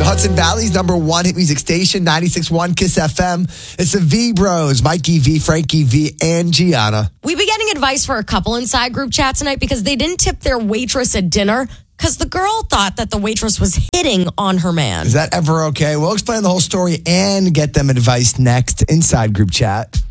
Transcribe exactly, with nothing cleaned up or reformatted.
The Hudson Valley's number one hit music station, ninety-six point one Kiss F M. It's the V Bros, Mikey V, Frankie V, and Gianna. We be getting advice for a couple inside group chat tonight because they didn't tip their waitress at dinner because the girl thought that the waitress was hitting on her man. Is that ever okay? We'll explain the whole story and get them advice next inside group chat.